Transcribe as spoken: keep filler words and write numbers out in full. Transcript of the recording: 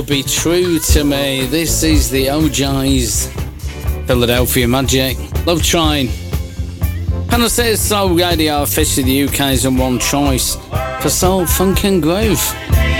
Be true to me. This is the O J's Philadelphia Magic. Love Trying. Panel says Soul Radio, officially the U K's number one choice for soul, funk and groove.